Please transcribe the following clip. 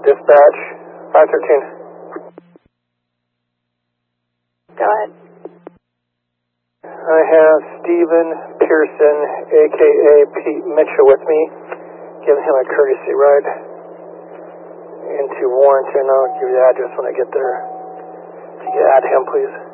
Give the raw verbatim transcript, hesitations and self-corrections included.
Dispatch, five thirteen. Go ahead. I have Stephen Pearson, a k a. Pete Mitchell, with me. Giving him a courtesy ride into Warrenton. I'll give you the address when I get there. If you could add him, please.